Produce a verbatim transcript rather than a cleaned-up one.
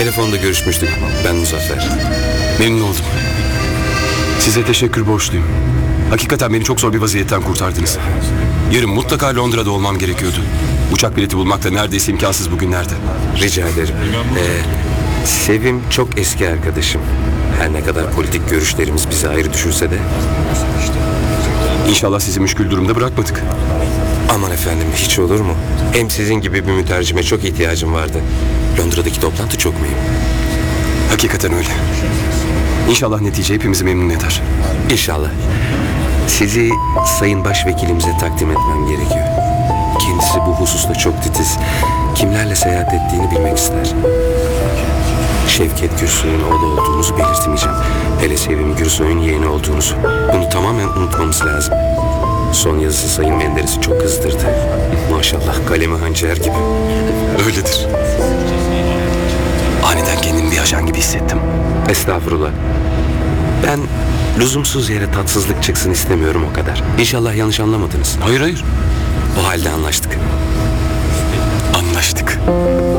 Telefonda görüşmüştük. Ben Muzaffer. Memnun oldum. Size teşekkür borçluyum. Hakikaten beni çok zor bir vaziyetten kurtardınız. Yarın mutlaka Londra'da olmam gerekiyordu. Uçak bileti bulmak da neredeyse imkansız bugünlerde. Rica ederim. Ee, Sevim çok eski arkadaşım. Her ne kadar politik görüşlerimiz bizi ayrı düşürse de. İnşallah sizi müşkül durumda bırakmadık. Aman efendim, hiç olur mu? Hem sizin gibi bir mütercime çok ihtiyacım vardı. Londra'daki toplantı çok mühim. Hakikaten öyle. İnşallah netice hepimizi memnun eder. İnşallah. Sizi Sayın Başvekilimize takdim etmem gerekiyor. Kendisi bu hususta çok titiz. Kimlerle seyahat ettiğini bilmek ister. Şevket Gürsoy'un oğlu olduğunuzu belirtmeyeceğim. Hele Sevim Gürsoy'un yeğeni olduğunuzu. Bunu tamamen unutmamız lazım. Son yazısı Sayın Menderes'i çok kızdırdı. Maşallah, kalemi hançer gibi. Öyledir. Aniden kendimi bir ajan gibi hissettim. Estağfurullah. Ben lüzumsuz yere tatsızlık çıksın istemiyorum, o kadar. İnşallah yanlış anlamadınız. Hayır hayır. O halde anlaştık. Anlaştık.